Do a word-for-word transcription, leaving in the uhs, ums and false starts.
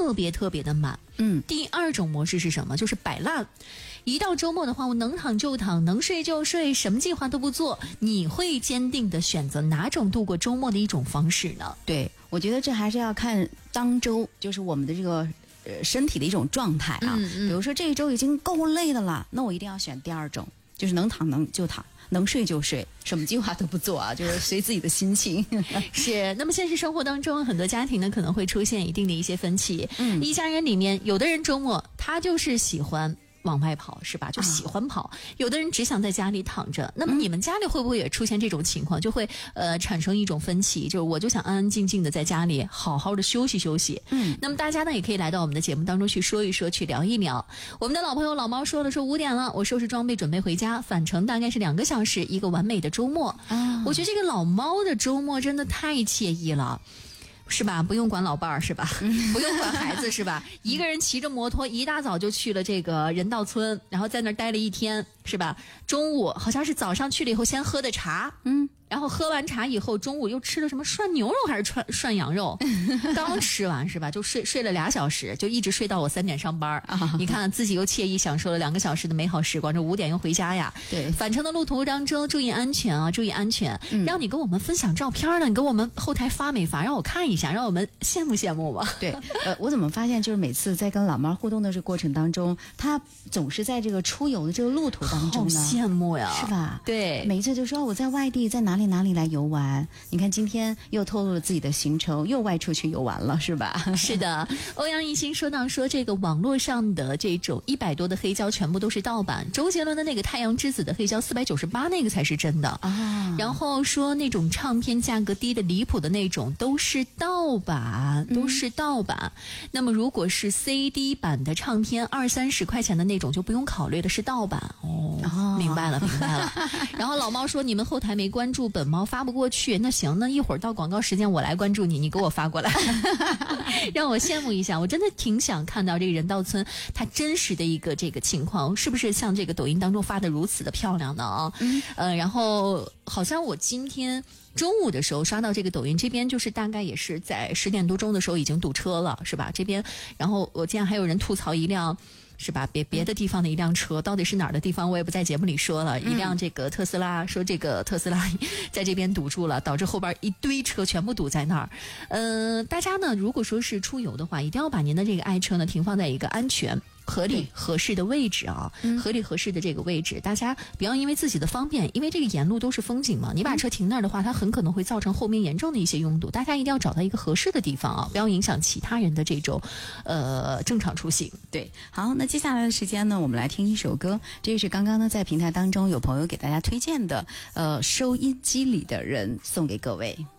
特别特别的满。 嗯， 第二种模式是什么？就是摆烂。一到周末的话，我能躺就躺，能睡就睡，什么计划都不做。你会坚定的选择哪种度过周末的一种方式呢？ 对，我觉得这还是要看当周，就是我们的这个呃身体的一种状态啊。 嗯嗯、 比如说这一周已经够累的了，那我一定要选第二种，就是能躺能就躺，能睡就睡，什么计划都不做啊，就是随自己的心情。 是，那么现实生活当中，很多家庭呢可能会出现一定的一些分歧。嗯，一家人里面，有的人周末他就是喜欢往外跑，是吧？就喜欢跑。啊、有的人只想在家里躺着。那么你们家里会不会也出现这种情况？就会呃产生一种分歧，就是我就想安安静静的在家里好好的休息休息。嗯，那么大家呢也可以来到我们的节目当中去说一说，去聊一聊。我们的老朋友老猫说了，说五点了，我收拾装备准备回家，返程大概是两个小时，一个完美的周末。啊，我觉得这个老猫的周末真的太惬意了。是吧？不用管老伴儿是吧？不用管孩子是吧？一个人骑着摩托，一大早就去了这个人道村，然后在那儿待了一天，是吧？中午好像是早上去了以后先喝的茶，嗯，然后喝完茶以后，中午又吃了什么涮牛肉还是涮涮羊肉？刚吃完是吧？就睡睡了俩小时，就一直睡到我三点上班。啊、你看自己又惬意享受了两个小时的美好时光，这五点又回家呀。 对， 返程的路途当中注意安全啊，注意安全。嗯、让你跟我们分享照片呢，你跟我们后台发没发？让我看一下，让我们羡慕羡慕吧。 对，呃，我怎么发现就是每次在跟老猫互动的这个过程当中，他总是在这个出游的这个路途当中呢， 好羡慕呀， 是吧？ 对， 每一次就说我在外地，在哪里哪里来游玩。你看今天又透露了自己的行程，又外出去游玩了，是吧？ 是的，欧阳一新说到说这个网络上的这种一百多的黑胶全部都是盗版，周杰伦的那个《太阳之子》的黑胶四百九十八那个才是真的啊。然后说那种唱片价格低的离谱的那种都是盗版，都是盗版。嗯、那么如果是 C D 版的唱片二三十块钱的那种就不用考虑了，是盗版哦。哦，明白了明白了。然后老猫说你们后台没关注本猫发不过去，那行，那一会儿到广告时间我来关注你，你给我发过来。让我羡慕一下，我真的挺想看到这个人道村它真实的一个这个情况，是不是像这个抖音当中发的如此的漂亮呢啊？嗯，呃，然后好像我今天中午的时候刷到这个抖音这边，就是大概也是在十点多钟的时候已经堵车了，是吧？这边，然后我见还有人吐槽一辆。是吧？别别的地方的一辆车，到底是哪儿的地方，我也不在节目里说了。一辆这个特斯拉，说这个特斯拉在这边堵住了，导致后边一堆车全部堵在那儿。呃，大家呢，如果说是出游的话，一定要把您的这个爱车呢停放在一个安全、合理、合适的位置啊，嗯、合理合适的这个位置，大家不要因为自己的方便，因为这个沿路都是风景嘛，你把车停那儿的话，它很可能会造成后面严重的一些拥堵。大家一定要找到一个合适的地方啊，不要影响其他人的这种呃正常出行。 对，好，那接下来的时间呢，我们来听一首歌，这是刚刚呢在平台当中有朋友给大家推荐的，呃，收音机里的人送给各位。